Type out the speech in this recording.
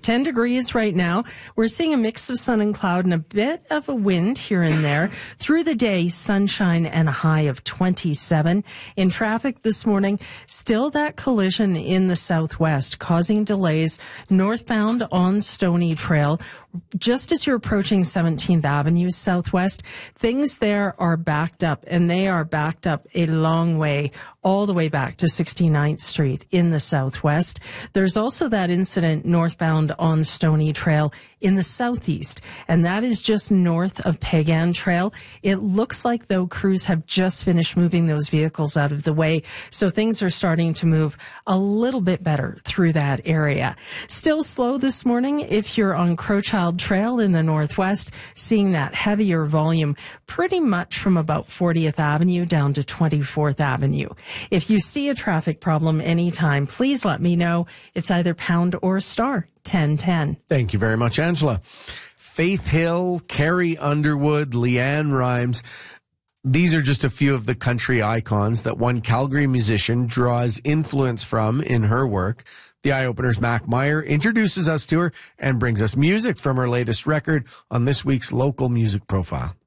10 degrees right now. We're seeing a mix of sun and cloud and a bit of a wind here and there. Through the day, sunshine and a high of 27. In traffic this morning, still that collision in the southwest causing delays northbound on Stony Trail. Just as you're approaching 17th Avenue Southwest, things there are backed up, and they are backed up a long way, all the way back to 69th Street in the southwest. There's also that incident northbound on Stony Trail in the southeast, and that is just north of Pagan Trail. It looks like, though, crews have just finished moving those vehicles out of the way, so things are starting to move a little bit better through that area. Still slow this morning if you're on Crowchild Trail in the northwest, seeing that heavier volume pretty much from about 40th Avenue down to 24th Avenue. If you see a traffic problem anytime, please let me know. It's either pound or star 1010. Thank you very much, Angela. Faith Hill, Carrie Underwood, Leanne Rimes. These are just a few of the country icons that one Calgary musician draws influence from in her work. The Eye Opener's Mac Meyer introduces us to her and brings us music from her latest record on this week's Local Music Profile.